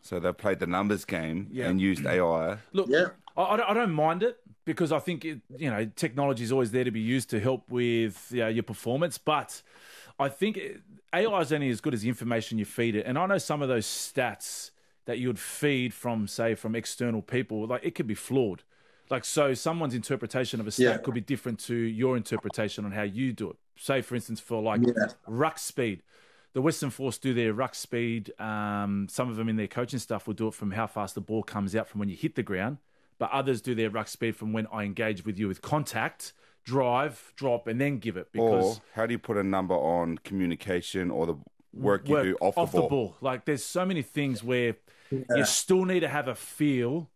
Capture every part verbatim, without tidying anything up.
So they played the numbers game Yeah. and used A I. Look, Yeah. I, I don't- I don't mind it because I think it, you know technology is always there to be used to help with you know, your performance. But I think it, A I is only as good as the information you feed it. And I know some of those stats that you would feed from, say, from external people, like it could be flawed. Like so, someone's interpretation of a stat Yeah. could be different to your interpretation on how you do it. Say, for instance, for like Yeah. ruck speed. The Western Force do their ruck speed. Um, some of them in their coaching stuff will do it from how fast the ball comes out from when you hit the ground. But others do their ruck speed from when I engage with you with contact, drive, drop, and then give it. Because Or how do you put a number on communication or the work you work do off, off the, ball? Like there's so many things where you still need to have a feel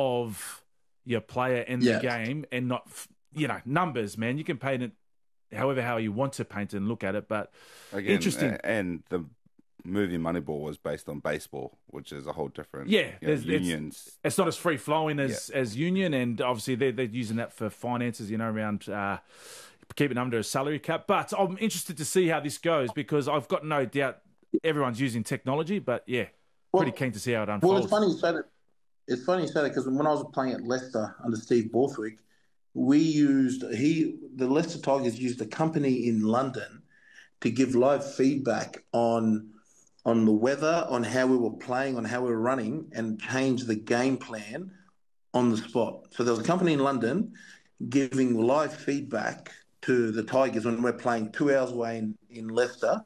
of your player and Yeah. the game and not, f- you know, numbers, man. You can paint it however how you want to paint it and look at it, but Again, interesting. a- And the movie Moneyball was based on baseball, which is a whole different Yeah, you know, there's- it's- unions. It's not as free flowing as, as union, and obviously they're, they're using that for finances, you know, around uh, keeping under a salary cap. But I'm interested to see how this goes because I've got no doubt everyone's using technology, but yeah, pretty Well- keen to see how it Well, unfolds. it's funny you say that. It's funny you say that because when I was playing at Leicester under Steve Borthwick, we used he the Leicester Tigers used a company in London to give live feedback on on the weather, on how we were playing, on how we were running, and change the game plan on the spot. So there was a company in London giving live feedback to the Tigers when we're playing two hours away in, in Leicester,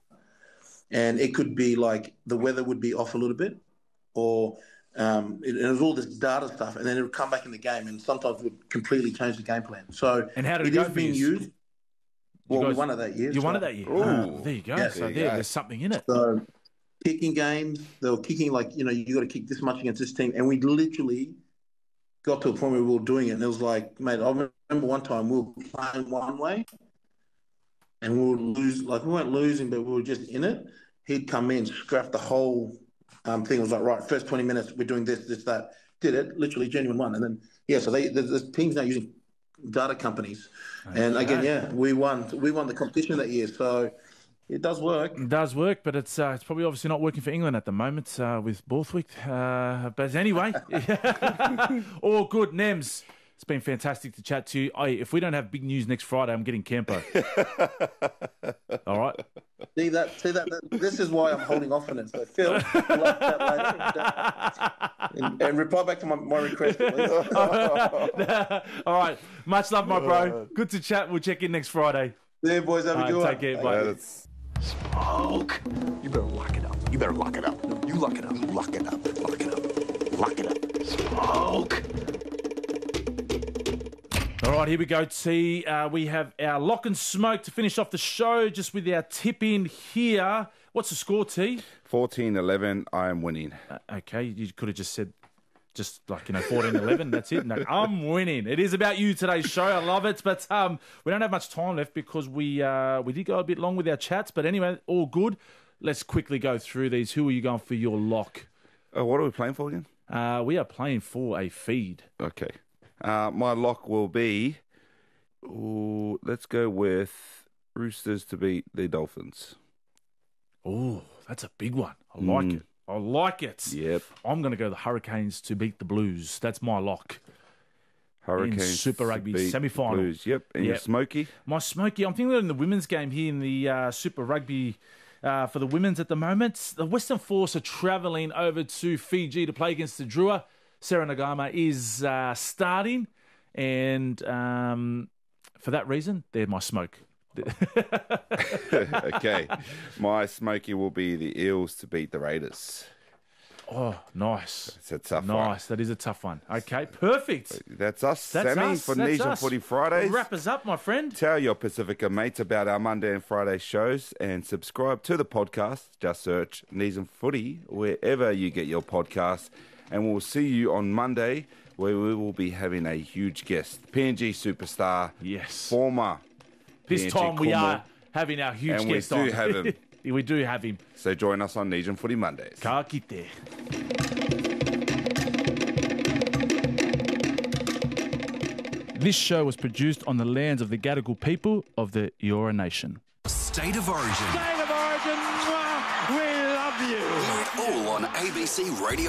and it could be like the weather would be off a little bit, or um, it, it was all this data stuff, and then it would come back in the game, and sometimes would completely change the game plan. So And how did it it go is for being you? used. Well, guys- we won it that year. You so- won it that year. Ooh. Ah, there you go. Yeah. so There you there, go. there's something in it. So kicking games, they were kicking like, you know, you got to kick this much against this team. And we literally got to a point where we were doing it. And it was like, mate, I remember one time we were playing one way and we would lose, like we weren't losing, but we were just in it. He'd come in, scrap the whole um, thing. It was like, right, first twenty minutes, we're doing this, this, that. Did it, literally genuine one. And then, yeah, so they, the, the team's now using data companies. And again, yeah, we won. We won the competition that year. So it does work. It does work, but it's uh, it's probably obviously not working for England at the moment uh, with Borthwick. Uh, but anyway, all good, Nems. It's been fantastic to chat to you. Hey, if we don't have big news next Friday, I'm getting Campo. All right. See that? See that, that? This is why I'm holding off on it. So Phil, we'll have that later. And, and reply back to my, my request, please. All right. Much love, my bro. Good to chat. We'll check in next Friday. See you, boys. Have a All good right, one. take care. Yeah, Bye. that's- Smoke. You better lock it up. You better lock it up. No, you lock it up. You lock it up. Lock it up. Lock it up. Smoke. All right, here we go, T. Uh, we have our lock and smoke to finish off the show just with our tip in here. What's the score, T? fourteen eleven, I am winning. Uh, okay, you could have just said just like, you know, fourteen eleven, that's it. No, I'm winning. It is about you today's show. I love it. But um, we don't have much time left because we uh, we did go a bit long with our chats. But anyway, all good. Let's quickly go through these. Who are you going for your lock? Uh, what are we playing for again? Uh, we are playing for a feed. Okay. Uh, my lock will be, ooh, let's go with Roosters to beat the Dolphins. Oh, that's a big one. I like Mm. it. I like it. Yep. I'm going to go the Hurricanes to beat the Blues. That's my lock. Hurricanes Super to Rugby beat semi-final. Blues. Yep. And your Yep. Smoky? My Smoky, I'm thinking in the women's game here in the uh, Super Rugby uh, for the women's at the moment. The Western Force are travelling over to Fiji to play against the Drua. Sarah Nagama is uh, starting, and um, for that reason, they're my smoke. Okay. My Smoky will be the Eels to beat the Raiders. Oh, nice. It's a tough one. Nice. That is a tough one. Okay, perfect. That's us, That's Sammy, us. for That's Knees and us. Footy Fridays. Wrap us up, my friend. Tell your Pacifica mates about our Monday and Friday shows and subscribe to the podcast. Just search Knees and Footy wherever you get your podcasts. And we'll see you on Monday where we will be having a huge guest. P N G superstar. Yes. Former This P N G time we Cornwall. are having our huge And we guest do on. have him. We do have him. So join us on Knees and Footy Mondays. Ka kite. This show was produced on the lands of the Gadigal people of the Eora Nation. State of Origin. State of Origin, mwah, we love you. Hear it all on A B C Radio.